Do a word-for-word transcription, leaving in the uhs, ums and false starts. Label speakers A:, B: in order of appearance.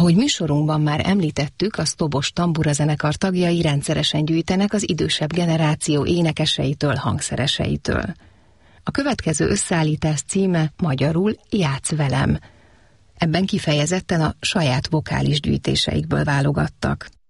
A: Ahogy műsorunkban már említettük, a Sztobos Tambura zenekar tagjai rendszeresen gyűjtenek az idősebb generáció énekeseitől, hangszereseitől. A következő összeállítás címe magyarul Játsz velem. Ebben kifejezetten a saját vokális gyűjtéseikből válogattak.